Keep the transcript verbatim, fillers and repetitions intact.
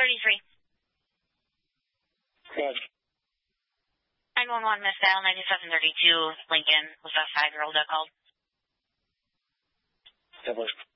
thirty-three. Good. nine one one, Miss Dial ninety-seven thirty-two, Lincoln, was that five-year-old that called? That was